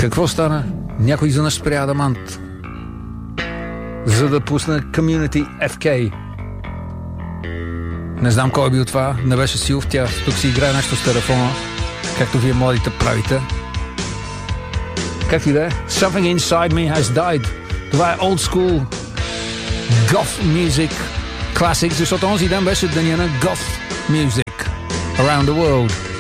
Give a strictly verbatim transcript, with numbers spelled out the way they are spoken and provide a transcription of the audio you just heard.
Какво стана? Някой изведнъж спря Адамант, за да пусне Community еф кей. Не знам кой е бил това, не беше Силв, тя тук си играе нещо с телефона, както вие младите правите. Както и да е, Something Inside Me Has Died. Това е old school goth music classic, защото онзи ден беше деня на goth music around the world.